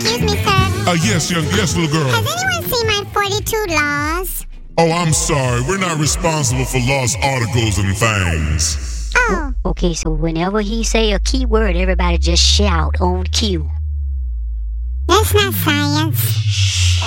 Excuse me, sir. Yes, little girl. Has anyone seen my 42 laws? Oh, I'm sorry. We're not responsible for lost articles and things. Oh. Okay, so whenever he say a key word, everybody just shout on cue. That's not science.